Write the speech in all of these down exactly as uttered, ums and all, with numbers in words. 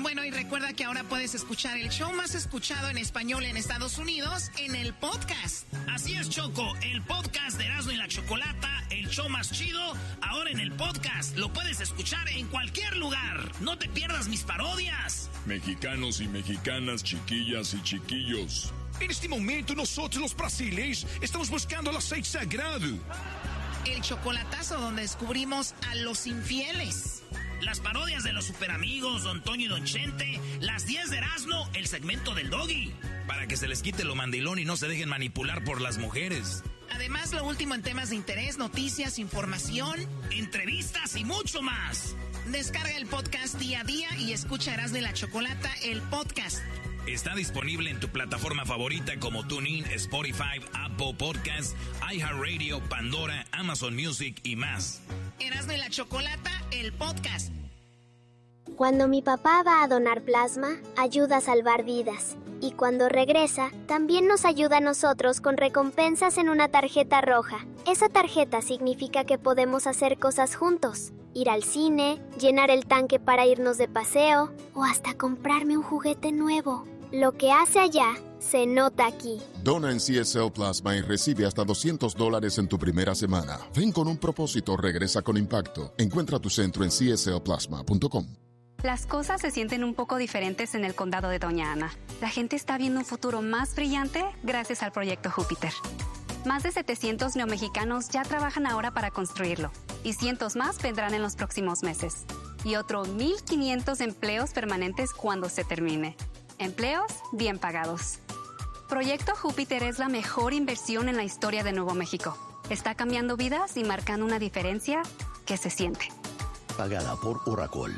Bueno, y recuerda que ahora puedes escuchar el show más escuchado en español en Estados Unidos en el podcast. Así es, Choco, el podcast de Erasmo y la Chocolata, el show más chido, ahora en el podcast. Lo puedes escuchar en cualquier lugar. No te pierdas mis parodias. Mexicanos y mexicanas, chiquillas y chiquillos. En este momento nosotros los brasileños estamos buscando el aceite sagrado. El chocolatazo donde descubrimos a los infieles. Las parodias de los superamigos, Don Toño y Don Chente. Las diez de Erasmo, el segmento del Doggy. Para que se les quite lo mandilón y no se dejen manipular por las mujeres. Además, lo último en temas de interés, noticias, información, entrevistas y mucho más. Descarga el podcast día a día y escucha Erasmo y la Chocolata, el podcast. Está disponible en tu plataforma favorita como TuneIn, Spotify, Apple Podcasts, iHeartRadio, Pandora, Amazon Music y más. Erasmo y la Chocolata, el podcast. Cuando mi papá va a donar plasma, ayuda a salvar vidas. Y cuando regresa, también nos ayuda a nosotros con recompensas en una tarjeta roja. Esa tarjeta significa que podemos hacer cosas juntos. Ir al cine, llenar el tanque para irnos de paseo o hasta comprarme un juguete nuevo. Lo que hace allá, se nota aquí. Dona en C S L Plasma y recibe hasta doscientos dólares en tu primera semana. Ven con un propósito, regresa con impacto. Encuentra tu centro en c s l plasma punto com. Las cosas se sienten un poco diferentes en el condado de Doña Ana. La gente está viendo un futuro más brillante gracias al proyecto Júpiter. Más de setecientos neomexicanos ya trabajan ahora para construirlo, y cientos más vendrán en los próximos meses. Y otros mil quinientos empleos permanentes cuando se termine. Empleos bien pagados. Proyecto Júpiter es la mejor inversión en la historia de Nuevo México. Está cambiando vidas y marcando una diferencia que se siente. Pagada por Oracle.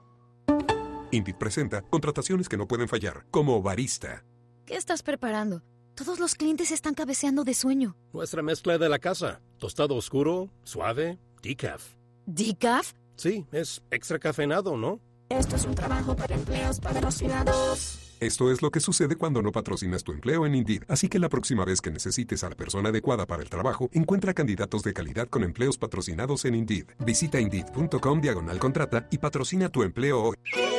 Indeed presenta contrataciones que no pueden fallar, como barista. ¿Qué estás preparando? Todos los clientes están cabeceando de sueño. Nuestra mezcla de la casa. Tostado oscuro, suave, decaf. ¿Decaf? Sí, es extra cafeinado, ¿no? Esto es un trabajo para empleos patrocinados. Esto es lo que sucede cuando no patrocinas tu empleo en Indeed. Así que la próxima vez que necesites a la persona adecuada para el trabajo, encuentra candidatos de calidad con empleos patrocinados en Indeed. Visita Indeed punto com diagonal contrata y patrocina tu empleo hoy.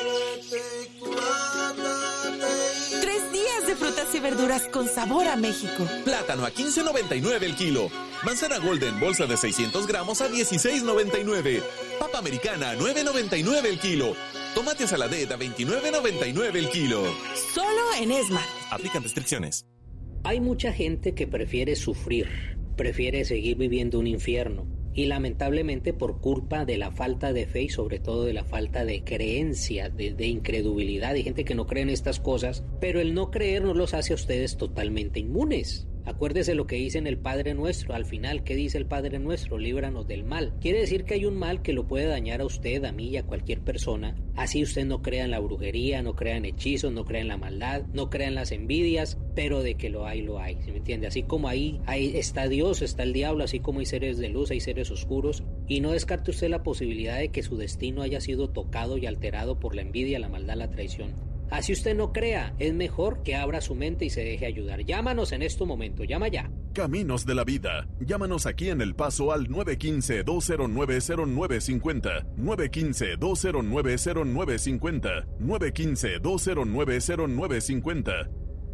Tres días de frutas y verduras con sabor a México. Plátano a quince noventa y nueve el kilo. Manzana Golden bolsa de seiscientos gramos a dieciséis noventa y nueve. Papa americana a nueve noventa y nueve el kilo. Tomate Saladet a veintinueve noventa y nueve el kilo. Solo en Esmar. Aplican restricciones. Hay mucha gente que prefiere sufrir, prefiere seguir viviendo un infierno. Y lamentablemente por culpa de la falta de fe y sobre todo de la falta de creencia, de, de incredulidad, hay gente que no cree en estas cosas, pero el no creer no los hace a ustedes totalmente inmunes. Acuérdese lo que dice en el Padre Nuestro, al final, ¿qué dice el Padre Nuestro? Líbranos del mal. Quiere decir que hay un mal que lo puede dañar a usted, a mí y a cualquier persona. Así usted no crea en la brujería, no crea en hechizos, no crea en la maldad, no crea en las envidias, pero de que lo hay, lo hay, ¿sí me entiende? Así como ahí, ahí está Dios, está el diablo, así como hay seres de luz, hay seres oscuros, y no descarte usted la posibilidad de que su destino haya sido tocado y alterado por la envidia, la maldad, la traición. Así usted no crea, es mejor que abra su mente y se deje ayudar. Llámanos en este momento, llama ya. Caminos de la Vida. Llámanos aquí en El Paso al nueve uno cinco, dos cero nueve, cero nueve cinco cero, nueve uno cinco, dos cero nueve, cero nueve cinco cero, nueve uno cinco, dos cero nueve, cero nueve cinco cero.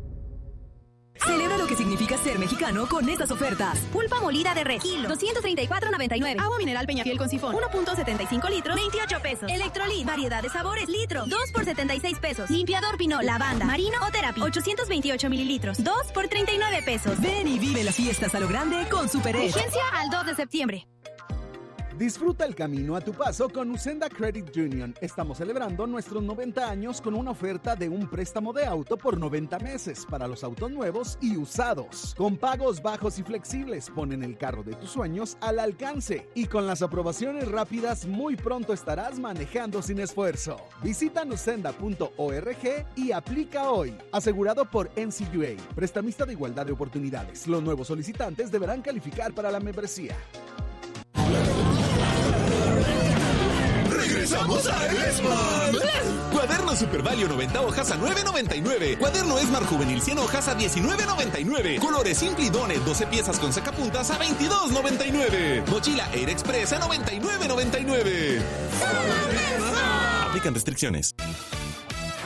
Celebra lo que significa ser mexicano con estas ofertas. Pulpa molida de res, kilo, doscientos treinta y cuatro noventa y nueve. Agua mineral Peñafiel con sifón, uno punto setenta y cinco litros, veintiocho pesos. Electrolit, variedad de sabores, litro, dos por setenta y seis pesos. Limpiador Pinol, lavanda, marino o terapia, ochocientos veintiocho mililitros, dos por treinta y nueve pesos. Ven y vive las fiestas a lo grande con Super Edge. Vigencia al dos de septiembre. Disfruta el camino a tu paso con Usenda Credit Union. Estamos celebrando nuestros noventa años con una oferta de un préstamo de auto por noventa meses para los autos nuevos y usados. Con pagos bajos y flexibles, ponen el carro de tus sueños al alcance. Y con las aprobaciones rápidas, muy pronto estarás manejando sin esfuerzo. Visita usenda punto org y aplica hoy. Asegurado por N C U A, prestamista de igualdad de oportunidades. Los nuevos solicitantes deberán calificar para la membresía. ¡Regresamos a Esmar! Cuaderno Super Value noventa hojas a nueve noventa y nueve. Cuaderno Esmar Juvenil cien hojas a diecinueve noventa y nueve. Colores Simple y Donet doce piezas con sacapuntas a veintidós noventa y nueve. Mochila Air Express a noventa y nueve noventa y nueve. Aplican restricciones.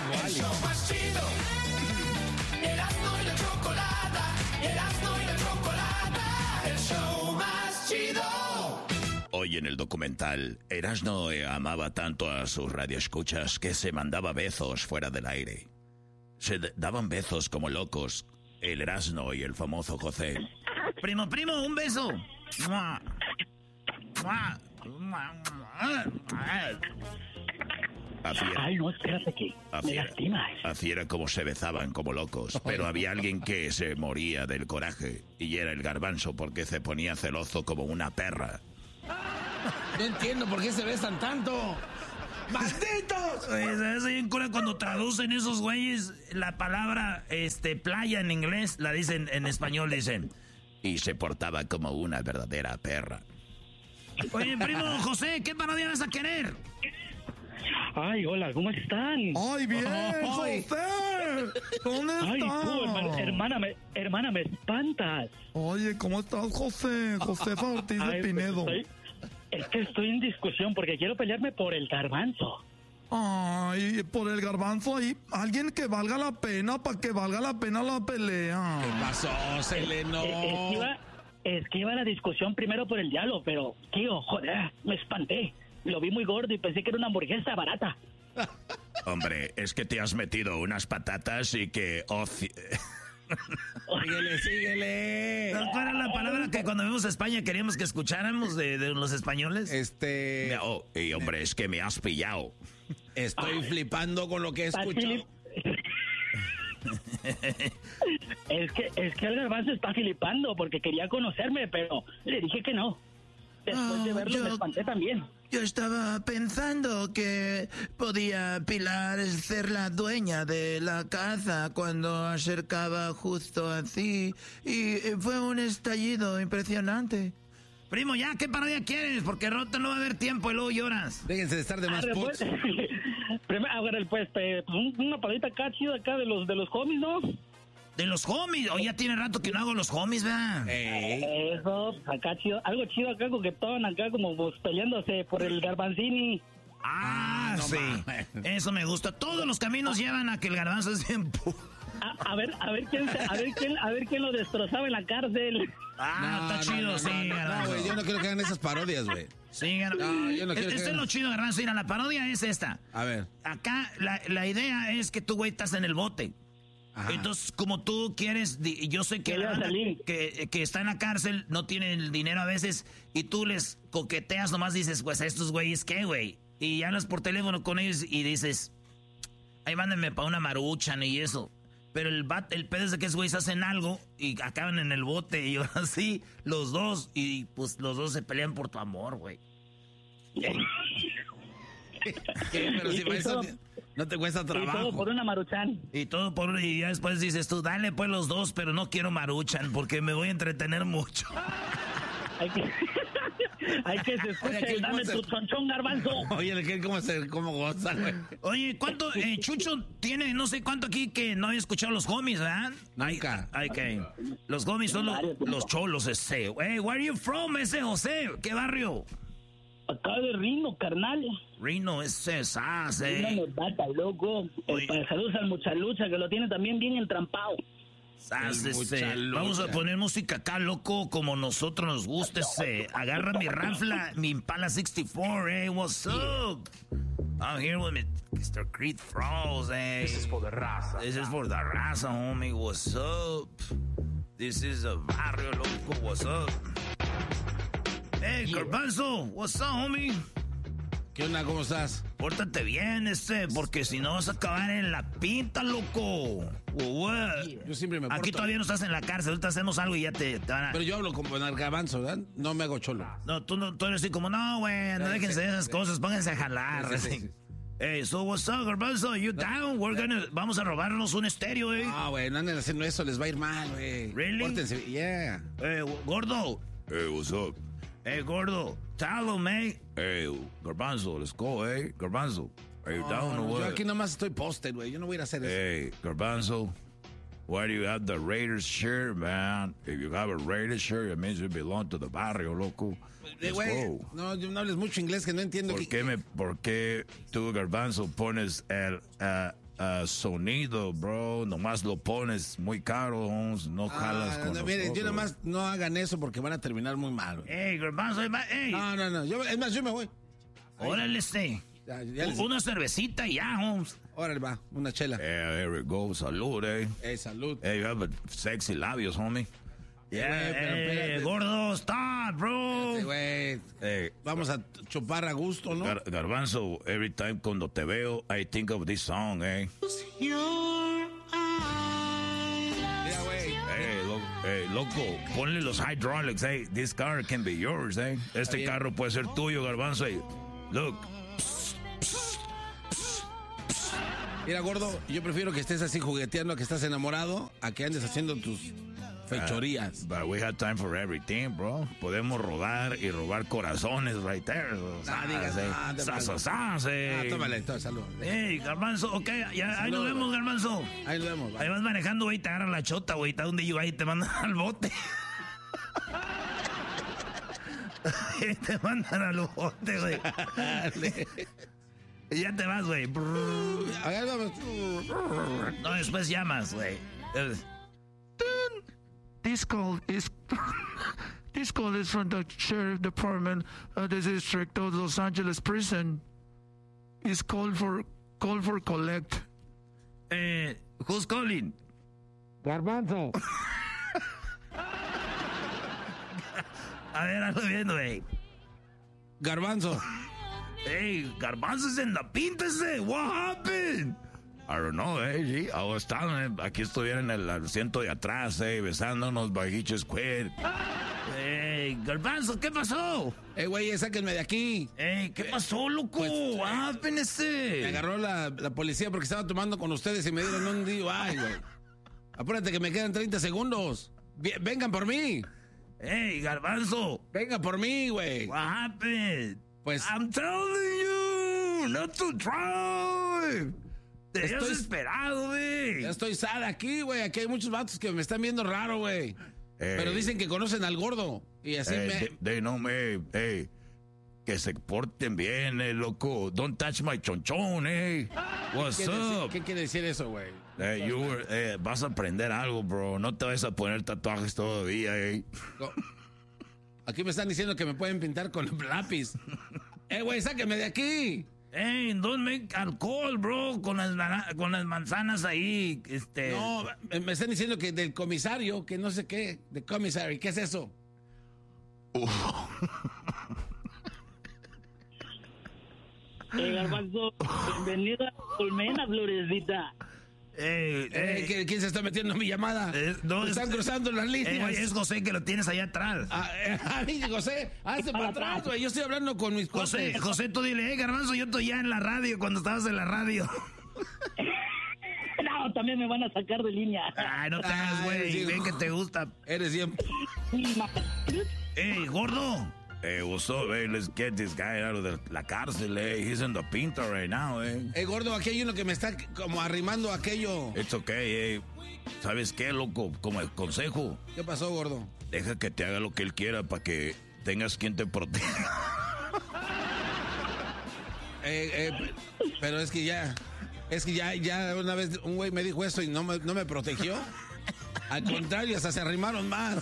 documental, Erasmo amaba tanto a sus radioescuchas que se mandaba besos fuera del aire. Se daban besos como locos, el Erasmo y el famoso José. Primo, primo, un beso. ¡Mua! ¡Mua! Así era. Ay, no, espérate que así me era, lastimas. así era como se besaban como locos. Pero había alguien que se moría del coraje y era el Garbanzo porque se ponía celoso como una perra. No entiendo por qué se besan tanto. ¡Malditos! ¿Sabes bien cura cuando traducen esos güeyes la palabra este playa en inglés? La dicen en español, dicen. Y se portaba como una verdadera perra. Oye, primo José, ¿qué parodia vas a querer? Ay, hola, ¿cómo están? Ay, bien, José. ¿Dónde estás? Ay, tú, hermana, hermana, me, hermana, me espantas. Oye, ¿cómo estás, José? Josefa Ortiz de Ay, Pinedo. Pues estoy, es que estoy en discusión porque quiero pelearme por el Garbanzo. Ay, por el Garbanzo ahí, alguien que valga la pena, para que valga la pena la pelea. ¿Qué pasó, Seleno? Es, es, que iba, es que iba la discusión primero por el diálogo, pero, tío, joder, me espanté. Lo vi muy gordo y pensé que era una hamburguesa barata. Hombre, es que te has metido unas patatas y que... Oh, síguele, síguele. ¿Cuál era la palabra que cuando vimos a España queríamos que escucháramos de, de los españoles? Este... Oh, y hombre, es que me has pillado. Estoy flipando con lo que he escuchado. Es que, es que el Garbanzo está flipando porque quería conocerme, pero le dije que no. Después de verlo, yo, me espanté también. Yo estaba pensando que podía Pilar ser la dueña de la casa cuando acercaba justo así. Y fue un estallido impresionante. Primo, ya, ¿qué parodia quieres? Porque Rota no va a haber tiempo y luego lloras. Déjense de estar de más pues, Primero, a ver, pues, pues una parodita acá chida acá de los, de los homies, ¿no? De los homies. Oye, ya tiene rato que no hago los homies, ¿verdad? Hey. Eso, acá chido. Algo chido acá, coquetón, acá como pues, peleándose por el Garbanzini. Ah, no sí. Mames. Eso me gusta. Todos los caminos llevan a que el Garbanzo es bien... A, a ver, a ver quién, a ver quién, a ver quién lo destrozaba en la cárcel. Ah, no, está no, chido, no, sí. No, güey, no, yo no quiero que hagan esas parodias, güey. Sí, no, yo no quiero este que es lo chido, Garbanzo. Mira, la parodia es esta. A ver. Acá la, la idea es que tú, güey, estás en el bote. Ajá. Entonces, como tú quieres, yo sé que, la banda que, que está en la cárcel no tiene el dinero a veces y tú les coqueteas, nomás dices, pues a estos güeyes, ¿qué, güey? Y hablas por teléfono con ellos y dices, ahí mándenme para una maruchan y eso. Pero el bat, el pedo es de que esos güeyes hacen algo y acaban en el bote y ahora sí, los dos, y pues los dos se pelean por tu amor, güey. Pero si para eso no te cuesta trabajo. Y todo por una maruchan. Y todo por y ya después dices tú, dale pues los dos, pero no quiero maruchan porque me voy a entretener mucho. Hay que, hay que se escuche, oye, dame tu chonchón, Garbanzo. Oye, ¿cómo se cómo goza, güey? Oye, ¿cuánto eh, Chucho tiene no sé cuánto aquí que no había escuchado los homies, ¿verdad? Nunca. Ay, que los homies son los, los cholos ese. Hey, where are you from, ese José? ¿Qué barrio? Acá de Rino, carnal. Rino, ese es eh. Rino Nevada, loco. Eh, saludos al Muchalucha, que lo tiene también bien entrampado. Ese. Vamos a poner música acá, loco, como nosotros nos gusta. Ese. Agarra mi rafla, mi Impala sesenta y cuatro, eh. What's up? I'm here with Mister Creed Froze, eh. This is for the raza. This is for the raza, homie. What's up? This is a barrio, loco. What's up? Hey, Garbanzo, what's up, homie? ¿Qué onda? ¿Cómo estás? Pórtate bien, este, porque si no vas a acabar en la pinta, loco. What? Yo siempre me porto. Aquí todavía no estás en la cárcel, ahorita hacemos algo y ya te, te van a... Pero yo hablo como en el Garbanzo, ¿verdad? No me hago cholo. No, tú, no, tú eres así como, no, güey, no déjense de esas cosas, pónganse a jalar. Sí, sí, sí. Hey, so what's up, Garbanzo? You down? We're gonna... Vamos a robarnos un estéreo, güey. No, güey, no anden haciendo eso, les va a ir mal, güey. Really? Pórtense, yeah. Hey, gordo. Hey, what's up? Hey, gordo, talo, mate. Hey, Garbanzo, let's go, hey, Garbanzo. Are you no, down no, or what? Yo aquí nomás estoy posted, güey. Yo no voy a ir a hacer eso. Hey, Garbanzo, why do you have the Raiders shirt, man? If you have a Raiders shirt, it means you belong to the barrio, loco. Güey, no, no hables mucho inglés que no entiendo. ¿Por que... qué me, por qué tú, Garbanzo, pones el uh, uh, sonido, bro. Nomás lo pones muy caro, no jalas ah, con no, los miren, otros. yo nomás no hagan eso porque van a terminar muy mal. Ey, Garbanzo, ey. No, no, no. Yo, es más, yo me voy. Órale, este. Ya, ya les... Una cervecita y ya, Holmes. Órale, va. Una chela. Yeah, there we go. Salud, eh. Hey, salud. Hey, you have a sexy labios, homie. Yeah, hey, hey, gordo, stop, bro. Güey, hey, vamos a chupar a gusto, ¿no? Gar Garbanzo, every time cuando te veo, I think of this song, eh. Mira, güey. Hey, lo hey, loco, ponle los hydraulics, eh. This car can be yours, eh. Este carro puede ser tuyo, Garbanzo. Eh. Look. Mira, gordo, yo prefiero que estés así jugueteando a que estás enamorado a que andes haciendo tus fechorías. Uh, but we have time for everything, bro. Podemos rodar y robar corazones right there. Ah, digas, ah, sas, eh. Ah, tómale, todo, salud. Ey, Garbanzo, ok, ya, ahí nos vemos, Garbanzo. Ahí nos vemos, Ahí vas manejando, güey, te agarran la chota, güey, está donde yo ahí te mandan al bote. Te mandan al bote, güey. Y ya te vas, güey. No, después llamas, güey. This call is this call is from the sheriff department of the district of Los Angeles prison. Is called for call for collect. Eh, who's calling? Garbanzo. A ver, ando viendo, güey. Garbanzo. Hey, Garbanzo is in the pinta ese. What happened? I don't know, eh, sí. Oh, estaban, aquí estuvieron en el asiento de atrás, eh, besándonos bajiches, queer. Hey, Garbanzo, ¿qué pasó? Eh, güey, sáquenme de aquí. Ey, ¿qué pasó, loco? Pues, What happened ese? Me agarró la, la policía porque estaba tomando con ustedes y me dieron un D U I, güey. Apúrate que me quedan treinta segundos. Vengan por mí. Hey, Garbanzo. Vengan por mí, güey. What happened? Pues... I'm telling you, not to drive. Te habías estoy esperado, güey. Ya estoy sad aquí, güey. Aquí hay muchos vatos que me están viendo raro, güey. Hey. Pero dicen que conocen al gordo. Y así hey, me... They, they know me, hey. Que se porten bien, eh, loco. Don't touch my chonchón, eh. What's ¿Qué up? Decir, ¿Qué quiere decir eso, güey? Hey, you were, eh, vas a aprender algo, bro. No te vas a poner tatuajes todavía, eh. No. Aquí me están diciendo que me pueden pintar con lápiz. Eh, güey, sáquenme de aquí. Hey, don't make alcohol, bro, con las, con las manzanas ahí, este... No, me están diciendo que del comisario, que no sé qué, de comisario, ¿qué es eso? Uh. Hey, Garbanzo, bienvenido a Colmena, Florecita. Hey, hey, eh, ¿Quién se está metiendo en mi llamada? Eh, no, están es, cruzando las líneas. Eh, es José que lo tienes allá atrás. Ah, eh, José, hazte para atrás, güey. Yo estoy hablando con mis José, cosas. José, tú dile, eh, Garbanzo, yo estoy ya en la radio cuando estabas en la radio. No, también me van a sacar de línea. Ay, no te hagas, güey. Ven que te gusta. Eres bien. Ey, gordo. Hey, what's up, hey? Let's get this guy out of the, la cárcel, eh. He's in the pinta right now, eh. Eh, gordo, aquí hay uno que me está como arrimando aquello. It's okay, eh. ¿Sabes qué, loco? Como el consejo. ¿Qué pasó, gordo? Deja que te haga lo que él quiera para que tengas quien te proteja. eh, eh, pero es que ya... Es que ya, ya una vez un güey me dijo eso y no me, no me protegió. Al contrario, hasta se arrimaron más.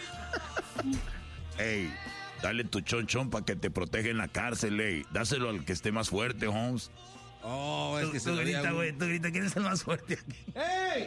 Ey, dale tu chonchón para que te proteja en la cárcel, ey. Dáselo al que esté más fuerte, Holmes. Oh, es tú, que se tú lo grita, güey, tú grita, ¿quién es el más fuerte aquí? ¡Ey!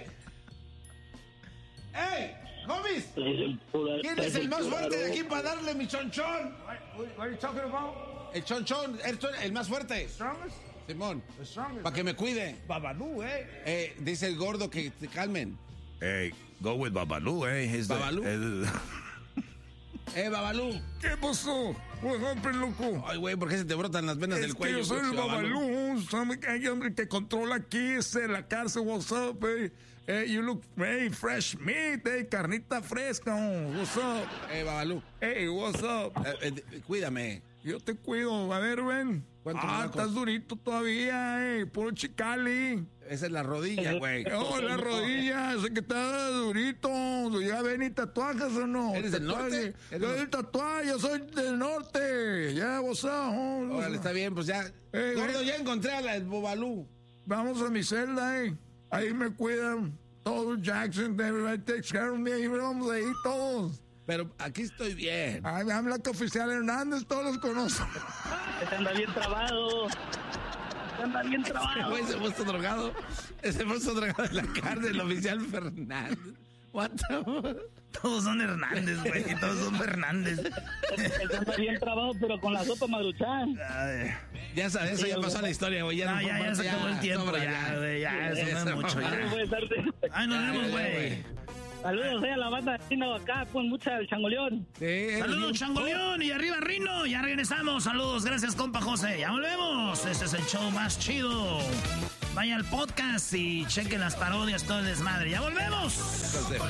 ¡Ey! ¡Homies! ¿Quién es el más fuerte de aquí para darle mi chonchón? What are you talking about? El chonchón, el, el más fuerte. Strongest? Simón, para que me cuide. Babalú, eh. eh. Dice el gordo que te calmen. Hey, go with Babalú, eh. He's Babalú. The, el... eh, Babalú. ¿Qué pasó? What happened, loco? Ay, güey, ¿por qué se te brotan las venas es del cuello? Que yo soy el Babalú. Hay hombre que controla aquí, es en la cárcel. What's up, eh? Hey, you look hey, fresh meat, hey, carnita fresca. What's up? Hey, Babalú. Hey, what's up? Eh, eh, cuídame. Yo te cuido. A ver, ven. Ah, estás durito todavía, eh. Puro chicali. Esa es la rodilla, güey. Oh, la rodilla. Sé que está durito. ¿Ya ven y tatuajes o no? ¿Eres del norte? Yo del tatuaje, yo soy del norte. Ya, yeah, what's up? Órale, está bien, pues ya. Hey, Gordo, ya encontré a la Babalú. vamos a mi celda, eh. Ahí me cuidan todos, Jackson, everybody takes care of me, ahí vamos ahí todos. Pero aquí estoy bien. Ay, me habla que oficial Hernández, todos los conozco. Ese anda bien trabado. Ese anda bien trabado. Ese se puso drogado. Ese puso drogado en la cárcel, el oficial Fernández. What the fuck? Todos son Hernández, güey. Todos son Fernández. Ese anda bien trabado, pero con la sopa Maruchan. Ya sabes, eso ya pasó la historia, güey. Ya, no, ya, ya se acabó el tiempo, sobra, ya, güey. Ya, ya, eso no es mucho, ya. Ay, nos vemos, güey. Saludos eh, a la banda de Rino acá con mucha el Changoleón. Sí, saludos, Changoleón, y arriba Rino. Ya regresamos. Saludos, gracias, compa José. Ya volvemos. Este es el show más chido. Vaya al podcast y chequen las parodias, todo el desmadre. Ya volvemos.